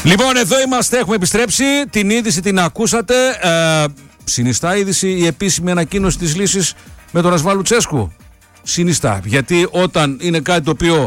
Λοιπόν, εδώ είμαστε, έχουμε επιστρέψει. Την είδηση την ακούσατε. Συνιστά είδηση η επίσημη ανακοίνωση της λύσης με τον Ρασβάν Λουτσέσκου. Συνιστά. Γιατί όταν είναι κάτι το οποίο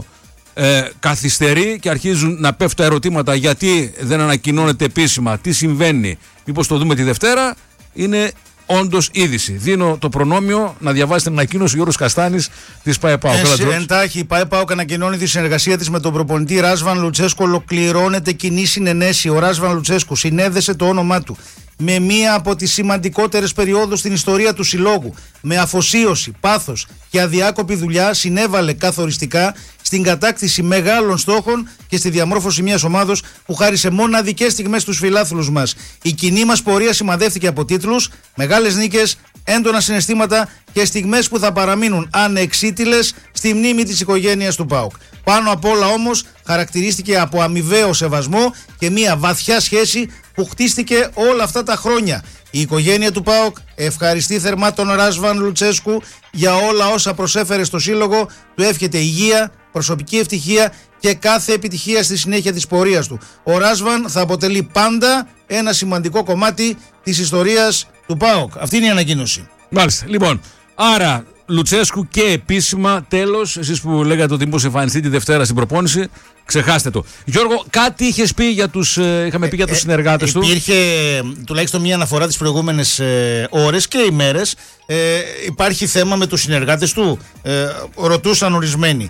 καθυστερεί και αρχίζουν να πέφτουν ερωτήματα γιατί δεν ανακοινώνεται επίσημα, τι συμβαίνει, μήπως το δούμε τη Δευτέρα, είναι όντως είδηση. Δίνω το προνόμιο να διαβάσετε την ανακοίνωση ο Γιώργος Καστάνης της ΠΑΕΠΑΟΚ. Εντάχει, η ΠΑΕΠΑΟΚ ανακοινώνει τη συνεργασία της με τον προπονητή Ράσβαν Λουτσέσκου. Ολοκληρώνεται κοινή συνενέση. Ο Ράσβαν Λουτσέσκου συνέδεσε το όνομά του με μία από τις σημαντικότερες περιόδους στην ιστορία του συλλόγου. Με αφοσίωση, πάθος και αδιάκοπη δουλειά συνέβαλε καθοριστικά στην κατάκτηση μεγάλων στόχων και στη διαμόρφωση μιας ομάδος που χάρισε μοναδικές στιγμές στους φιλάθλους μας. Η κοινή μας πορεία σημαδεύτηκε από τίτλους, μεγάλες νίκες, έντονα συναισθήματα και στιγμές που θα παραμείνουν ανεξίτηλες στη μνήμη της οικογένειας του ΠΑΟΚ. Πάνω απ' όλα όμως χαρακτηρίστηκε από αμοιβαίο σεβασμό και μια βαθιά σχέση που χτίστηκε όλα αυτά τα χρόνια. Η οικογένεια του ΠΑΟΚ ευχαριστεί θερμά τον Ράσβαν Λουτσέσκου για όλα όσα προσέφερε στο σύλλογο, του εύχεται υγεία, προσωπική ευτυχία και κάθε επιτυχία στη συνέχεια της πορείας του. Ο Ράσβαν θα αποτελεί πάντα ένα σημαντικό κομμάτι της ιστορίας του ΠΑΟΚ. Αυτή είναι η ανακοίνωση. Μάλιστα. Λοιπόν, άρα Λουτσέσκου και επίσημα, τέλος, εσείς που λέγατε ότι μήπως εμφανιστεί τη Δευτέρα στην προπόνηση, ξεχάστε το. Γιώργο, κάτι είχες πει για τους, είχαμε πει για τους συνεργάτες του. Υπήρχε τουλάχιστον μια αναφορά τις προηγούμενες ώρες και ημέρες. Υπάρχει θέμα με τους συνεργάτες του. Ρωτούσαν ορισμένοι.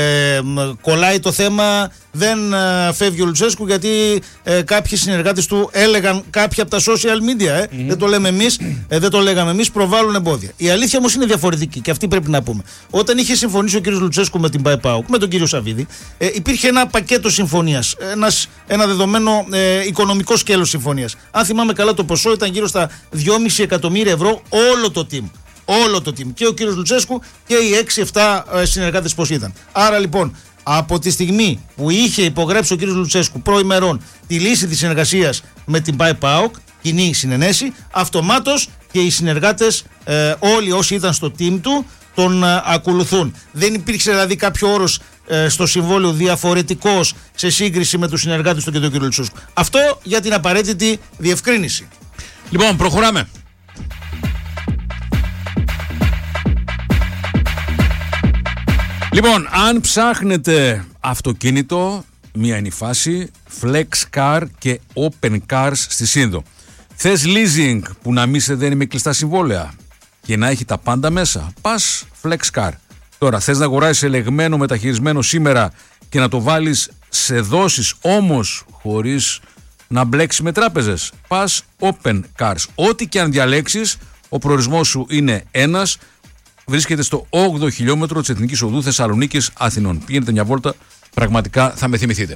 Κολλάει το θέμα, δεν φεύγει ο Λουτσέσκου γιατί κάποιοι συνεργάτες του έλεγαν, κάποιοι από τα social media, δεν το λέμε εμείς, δεν το λέγαμε εμείς, προβάλλουν εμπόδια. Η αλήθεια όμως είναι διαφορετική και αυτή πρέπει να πούμε. Όταν είχε συμφωνήσει ο κύριος Λουτσέσκου με την ΠΑΕΠΑΟΚ, με τον κύριο Σαββίδη, υπήρχε ένα πακέτο συμφωνίας, ένα δεδομένο οικονομικό σκέλος συμφωνίας. Αν θυμάμαι καλά, το ποσό ήταν γύρω στα 2,5 εκατομμύρια ευρώ όλο το team. Όλο το team. Και ο κύριος Λουτσέσκου και οι 6-7 συνεργάτες πώς ήταν. Άρα λοιπόν, από τη στιγμή που είχε υπογράψει ο κύριος Λουτσέσκου προημερών τη λύση της συνεργασίας με την ΠΑΕΠΑΟΚ, κοινή συνενέση, αυτομάτως και οι συνεργάτες, όλοι όσοι ήταν στο team του, τον ακολουθούν. Δεν υπήρξε δηλαδή κάποιο όρος στο συμβόλαιο διαφορετικός σε σύγκριση με τους συνεργάτες του και τον κύριο Λουτσέσκου. Αυτό για την απαραίτητη διευκρίνηση. Λοιπόν, προχωράμε. Λοιπόν, αν ψάχνετε αυτοκίνητο, μία είναι η φάση, Flex Car και Open Cars στη Σύνδο. Θες leasing που να μην σε δένει με κλειστά συμβόλαια και να έχει τα πάντα μέσα, πας Flex Car. Τώρα, θες να αγοράσεις ελεγμένο μεταχειρισμένο σήμερα και να το βάλεις σε δόσεις όμως χωρίς να μπλέξει με τράπεζες, πας Open Cars. Ό,τι και αν διαλέξεις, ο προορισμός σου είναι ένας. Βρίσκεται στο 8ο χιλιόμετρο της Εθνικής Οδού Θεσσαλονίκης Αθηνών. Πηγαίνετε μια βόλτα, πραγματικά θα με θυμηθείτε.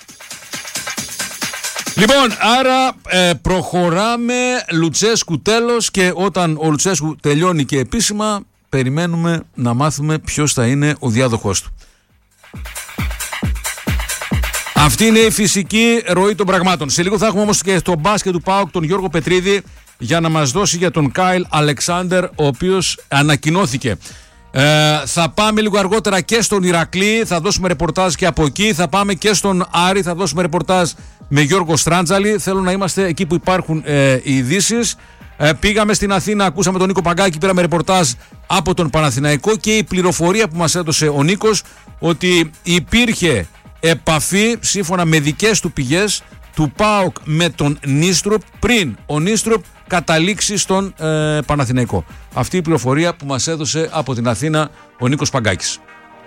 Λοιπόν, άρα προχωράμε. Λουτσέσκου τέλος, και όταν ο Λουτσέσκου τελειώνει και επίσημα, περιμένουμε να μάθουμε ποιος θα είναι ο διάδοχός του. Αυτή είναι η φυσική ροή των πραγμάτων. Σε λίγο θα έχουμε όμως και στο μπάσκετ του ΠΑΟΚ τον Γιώργο Πετρίδη για να μας δώσει για τον Κάιλ Αλεξάνδερ, ο οποίος ανακοινώθηκε. Θα πάμε λίγο αργότερα και στον Ηρακλή, θα δώσουμε ρεπορτάζ και από εκεί. Θα πάμε και στον Άρη, θα δώσουμε ρεπορτάζ με Γιώργο Στράντζαλη. Θέλω να είμαστε εκεί που υπάρχουν οι ειδήσεις. Πήγαμε στην Αθήνα, ακούσαμε τον Νίκο Παγκάκη, πήραμε ρεπορτάζ από τον Παναθηναϊκό και η πληροφορία που μας έδωσε ο Νίκος ότι υπήρχε επαφή, σύμφωνα με δικές του πηγές, του ΠΑΟΚ με τον Νίστροπ πριν ο Νίστροπ καταλήξει στον Παναθηναϊκό. Αυτή η πληροφορία που μας έδωσε από την Αθήνα ο Νίκος Παγκάκης.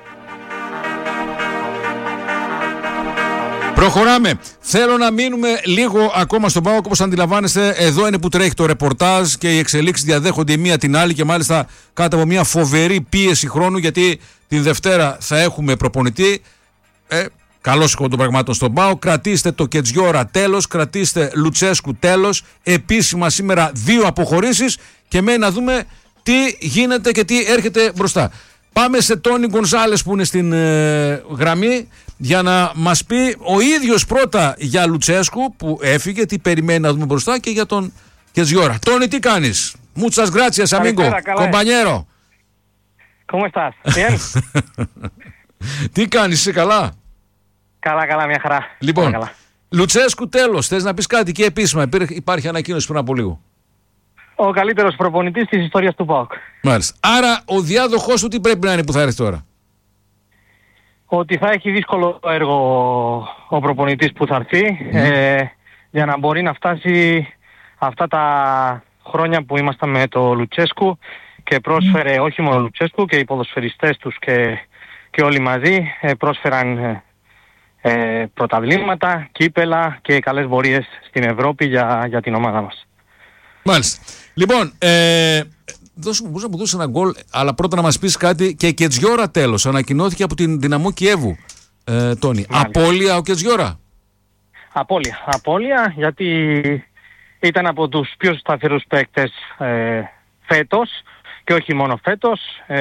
Προχωράμε. Θέλω να μείνουμε λίγο ακόμα στον ΠΑΟΚ. Όπως αντιλαμβάνεστε, εδώ είναι που τρέχει το ρεπορτάζ και οι εξελίξεις διαδέχονται η μία την άλλη και μάλιστα κάτω από μια φοβερή πίεση χρόνου, γιατί την Δευτέρα θα έχουμε προπονητή. Καλώς των πραγμάτων στον ΠΑΟΚ. Κρατήστε το Κετζιόρα τέλος, κρατήστε Λουτσέσκου τέλος. Επίσημα σήμερα 2 αποχωρήσεις και μένει να δούμε τι γίνεται και τι έρχεται μπροστά. Πάμε σε Τόνι Γκονζάλες που είναι στην γραμμή για να μας πει ο ίδιος πρώτα για Λουτσέσκου που έφυγε, τι περιμένει να δούμε μπροστά, και για τον Κετζιόρα. Τόνι, τι κάνεις? Muchas gracias, amigo, compañero. ¿Cómo estás? Bien. Τι κάνεις, είσαι καλά? Καλά, μια χαρά. Λοιπόν, καλά. Λουτσέσκου, τέλος. Θες να πεις κάτι και επίσημα? Υπάρχει ανακοίνωση πριν από λίγο. Ο καλύτερος προπονητής της ιστορίας του ΠΑΟΚ. Μάλιστα. Άρα ο διάδοχός του τι πρέπει να είναι που θα έρθει τώρα? Ότι θα έχει δύσκολο έργο ο προπονητής που θα έρθει για να μπορεί να φτάσει αυτά τα χρόνια που ήμασταν με το Λουτσέσκου και πρόσφερε όχι μόνο ο Λουτσέσκου και οι ποδοσφαιριστές τους και όλοι μαζί πρόσφεραν πρωταθλήματα, κύπελα και καλές πορείες στην Ευρώπη για την ομάδα μας. Μάλιστα. Λοιπόν, μπορείς να μου δώσεις ένα γκολ, αλλά πρώτα να μας πεις κάτι. Και Κετζιόρα τέλος, ανακοινώθηκε από την Δυναμό Κιέβου, Τόνι. Απώλεια ο Κετζιόρα. Απώλεια, γιατί ήταν από τους πιο σταθερούς παίκτες φέτος και όχι μόνο φέτος.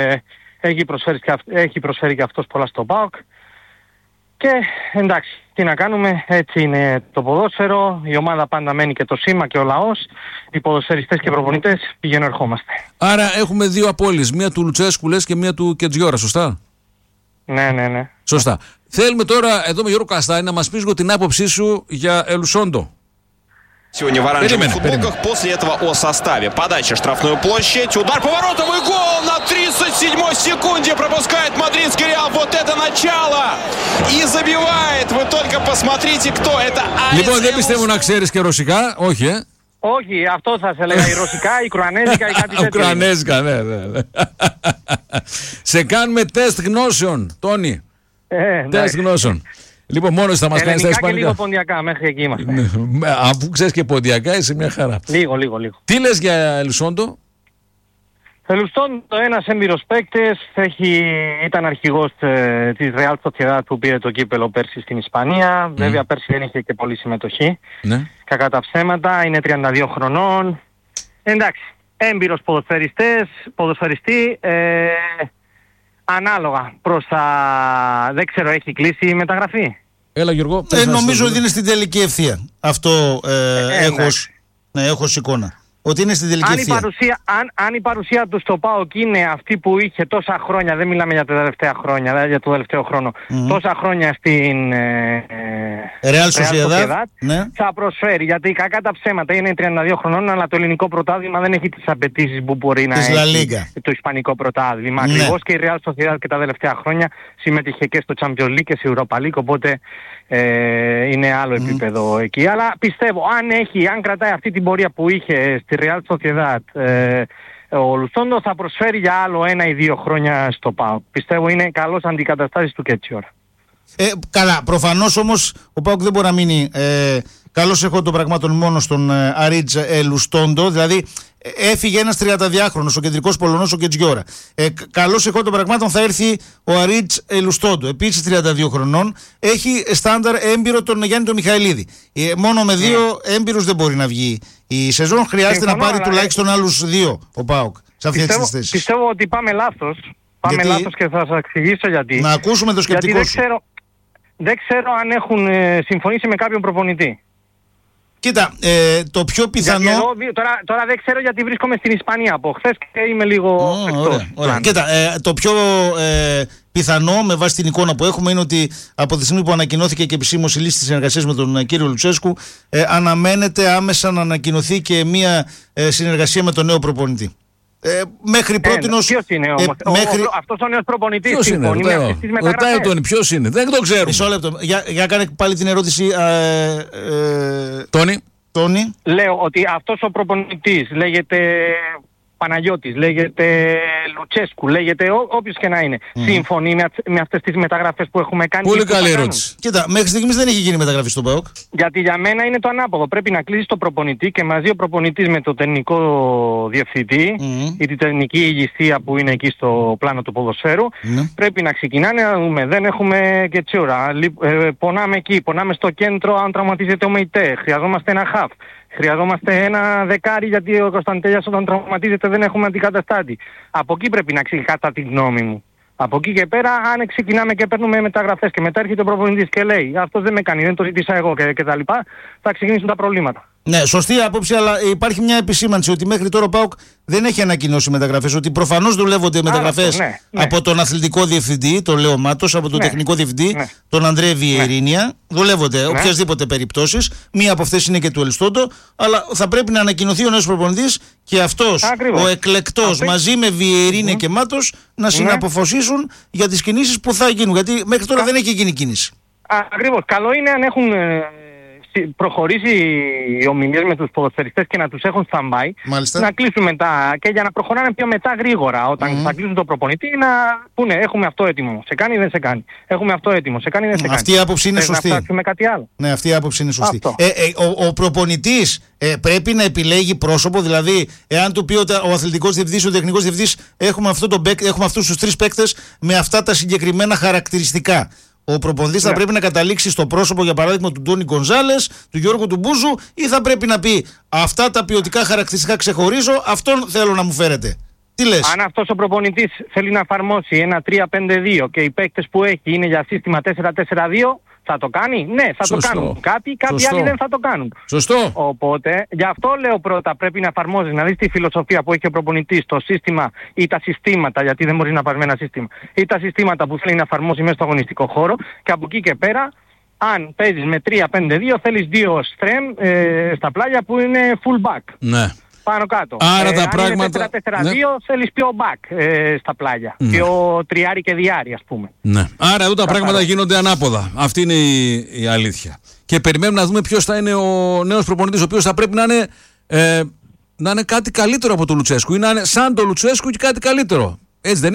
Έχει προσφέρει και αυτός πολλά στο ΠΑΟΚ. Και εντάξει, τι να κάνουμε, έτσι είναι το ποδόσφαιρο, η ομάδα πάντα μένει και το σήμα και ο λαός, οι ποδοσφαιριστές και προπονητές πηγαίνουν ερχόμαστε. Άρα έχουμε δύο απώλειες, μία του Λουτσέσκου λες και μία του Κετζιόρα, σωστά? Ναι. Σωστά. Θέλουμε τώρα εδώ με Γιώργο Καστάνη να μας πεις την άποψή σου για Ελουσόντο. Сегодня в оранжевых футболках. После этого о составе. Подача, штрафную площадь, удар поворотом и гол на 37-й секунде пропускает мадридский Реал. Вот это начало! И забивает. Вы только посмотрите, кто это. Λοιπόν, δεν πιστεύω να ξέρεις και ρωσικά, όχι, Όχι, αυτό θα σε έλεγα, η ρωσικά, η ουκρανέζικα ή κάτι τέτοιο. Ουκρανέζικα, ναι. Σε κάνουμε τεστ γνώσεων, Τόνι. Τεστ γνώσεων. Λοιπόν, μόνος θα μας κάνεις τα ισπανικά. Και λίγο ποντιακά, μέχρι εκεί είμαστε. Αφού ξέρεις και ποντιακά, είσαι μια χαρά. Λίγο. Τι λες για Ελουσόντο? Ελουσόντο, ένας έμπειρος παίκτης, ήταν αρχηγός της Real Sociedad που πήρε το κύπελο πέρσι στην Ισπανία. Βέβαια πέρσι δεν είχε και πολλή συμμετοχή. Ναι. Κακά τα ψέματα, είναι 32 χρονών. Εντάξει, έμπειρος ποδοσφαιριστή. Ανάλογα προς δεν ξέρω, έχει κλείσει η μεταγραφή? Έλα Γιώργο. Νομίζω ότι είναι στην τελική ευθεία. Αυτό έχω εικόνα. Ότι είναι στην τελική ευθεία. Αν η παρουσία του στο ΠΑΟΚ είναι αυτή που είχε τόσα χρόνια, δεν μιλάμε για τα τελευταία χρόνια, για το τελευταίο χρόνο, τόσα χρόνια στην Real Sociedad, θα προσφέρει. Γιατί κακά τα ψέματα, είναι 32 χρονών, αλλά το ελληνικό πρωτάθλημα δεν έχει τις απαιτήσεις που μπορεί να έχει το ισπανικό πρωτάθλημα. Ακριβώς και η Real Sociedad και τα τελευταία χρόνια συμμετείχε και στο Champions League και στη Europa League, οπότε είναι άλλο επίπεδο εκεί. Αλλά πιστεύω, αν κρατάει αυτή την πορεία που είχε στη Real Sociedad, ο Λουσόντο θα προσφέρει για άλλο 1 ή 2 χρόνια στο ΠΑΟΚ. Πιστεύω είναι καλός αντικαταστάτης του Κετζιόρα. Καλά, προφανώς όμως ο ΠΑΟΚ δεν μπορεί να μείνει καλώς έχω των πραγμάτων μόνο στον Αρίτζ Ελουσόντο. Δηλαδή έφυγε ένας 32χρονος, ο κεντρικός Πολωνός, ο Κετζιόρα. Καλώς έχω των πραγμάτων θα έρθει ο Αρίτζ Ελουσόντο, επίσης 32 χρονών. Έχει στάνταρ έμπειρο τον Γιάννη τον Μιχαηλίδη. Μόνο με δύο έμπειρους δεν μπορεί να βγει η σεζόν. Χρειάζεται να πάρει τουλάχιστον άλλους δύο ο ΠΑΟΚ σε αυτές τις θέσεις. Πιστεύω ότι πάμε λάθος. Λάθος και θα σας εξηγήσω γιατί. Να ακούσουμε το σκεπτικό σου. Δεν ξέρω αν έχουν συμφωνήσει με κάποιον προπονητή. Κοίτα, το πιο πιθανό... Τώρα δεν ξέρω γιατί βρίσκομαι στην Ισπανία από χθες και είμαι λίγο εκτός. Κοίτα, το πιο πιθανό με βάση την εικόνα που έχουμε είναι ότι από τη στιγμή που ανακοινώθηκε και επισήμως η λύση της συνεργασίας με τον κύριο Λουτσέσκου, αναμένεται άμεσα να ανακοινωθεί και μια συνεργασία με τον νέο προπονητή. Μέχρι πρότινος... Ποιος είναι όμως, αυτός ο νέος προπονητής ποιος συμφωνεί με αυτές τις μεταγραφές? Ρωτάει τον, ποιος είναι, δεν το ξέρουμε. Μισό λεπτό, για κάνε πάλι την ερώτηση, Τόνι. Λέω ότι αυτός ο προπονητής λέγεται Παναγιώτης, λέγεται Λουτσέσκου, λέγεται όποιος και να είναι. Συμφωνεί με αυτές τις μεταγραφές που έχουμε κάνει? Πολύ καλή ερώτηση. Κοίτα, μέχρι στιγμής δεν έχει γίνει μεταγραφή στον ΠΑΟΚ. Γιατί για μένα είναι το ανάποδο. Πρέπει να κλείσει το προπονητή και μαζί ο προπονητής με το τεχνικό διευθυντή ή την τεχνική ηγεσία που είναι εκεί στο πλάνο του ποδοσφαίρου πρέπει να ξεκινάνε να δούμε. Δεν έχουμε και τσιούρα. Πονάμε εκεί, πονάμε στο κέντρο αν τραυματίζεται ο ΜΕΙΤΕ. Χρειαζόμαστε ένα χαφ. Χρειαζόμαστε ένα δεκάρι γιατί ο Κωνσταντέλιας όταν τραυματίζεται δεν έχουμε αντικαταστάτη. Από εκεί πρέπει να ξεκινήσει, κατά τη γνώμη μου. Από εκεί και πέρα, αν ξεκινάμε και παίρνουμε μεταγραφές και μετά έρχεται ο προπονητής και λέει αυτός δεν με κάνει, δεν το ζήτησα εγώ και τα λοιπά, θα ξεκινήσουν τα προβλήματα. Ναι, σωστή άποψη, αλλά υπάρχει μια επισήμανση ότι μέχρι τώρα ο ΠΑΟΚ δεν έχει ανακοινώσει μεταγραφές. Ότι προφανώς δουλεύονται μεταγραφές από τον αθλητικό διευθυντή, τον Λέο Μάτος, από τον τεχνικό διευθυντή, τον Ανδρέα Βιερίνια. Δουλεύονται οποιασδήποτε περιπτώσεις. Μία από αυτές είναι και του Ελστόντο. Αλλά θα πρέπει να ανακοινωθεί ο νέος προπονητής και αυτός ο εκλεκτός μαζί με Βιερίνια και Μάτος να συναποφασίσουν για τις κινήσεις που θα γίνουν. Γιατί μέχρι τώρα δεν έχει γίνει κίνηση. Ακριβώς. Καλό είναι αν έχουν προχωρήσει οι ομιλίες με τους ποδοσφαιριστές και να τους έχουν stand-by, να κλείσουν μετά και για να προχωράνε πιο μετά γρήγορα όταν θα κλείσουν το προπονητή, να πούνε έχουμε αυτό έτοιμο, σε κάνει ή δεν σε κάνει, έχουμε αυτό έτοιμο, σε κάνει ή δεν σε κάνει. Αυτή η άποψη είναι σωστή. Να φτάσουμε κάτι άλλο. Ναι, αυτή η άποψη είναι σωστή. Ο προπονητής πρέπει να επιλέγει πρόσωπο, δηλαδή εάν του πει ο αθλητικός διευθυντής, ο τεχνικός διευθυντής, έχουμε αυτούς τους 3 παίκτες με αυτά τα συγκεκριμένα χαρακτηριστικά. Ο προπονητής θα πρέπει να καταλήξει στο πρόσωπο, για παράδειγμα, του Ντόνι Γκονζάλες, του Γιώργου του Μπούζου, ή θα πρέπει να πει αυτά τα ποιοτικά χαρακτηριστικά ξεχωρίζω, αυτόν θέλω να μου φέρετε. Τι λες? Αν αυτός ο προπονητής θέλει να εφαρμόσει ένα 3-5-2 και οι παίκτες που έχει είναι για σύστημα 4-4-2, θα το κάνει? Ναι, θα το κάνουν. Κάποιοι άλλοι δεν θα το κάνουν. Σωστό. Οπότε, γι' αυτό λέω πρώτα πρέπει να εφαρμόζεις, να δεις τη φιλοσοφία που έχει ο προπονητής, το σύστημα ή τα συστήματα, γιατί δεν μπορεί να πάρει με ένα σύστημα, ή τα συστήματα που θέλει να εφαρμόσει μέσα στο αγωνιστικό χώρο, και από εκεί και πέρα, αν παίζεις με 3-5-2, θέλεις 2 στρέμ στα πλάγια που είναι full back. Ναι. Πάνω κάτω. Άρα τα πράγματα. 4-4-2 θέλεις πιο back στα πλάγια. Πιο τριάρι και διάρι, ας πούμε. Ναι. Άρα εδώ τα πράγματα γίνονται ανάποδα. Αυτή είναι η αλήθεια. Και περιμένουμε να δούμε ποιος θα είναι ο νέος προπονητής, ο οποίος θα πρέπει να είναι κάτι καλύτερο από τον Λουτσέσκου ή να είναι σαν τον Λουτσέσκου και κάτι καλύτερο. Έτσι δεν